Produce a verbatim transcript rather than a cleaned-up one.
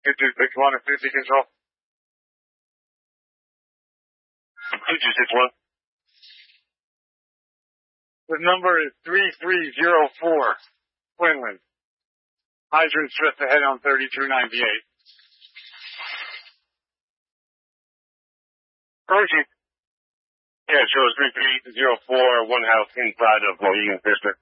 two two six one at fifty control. two two six one. The number is three three zero four, Quinlan. Hydrant just ahead on thirty-two ninety-eight. Approaching. Yeah, it shows three three zero four, one house inside of Mohegan Sister.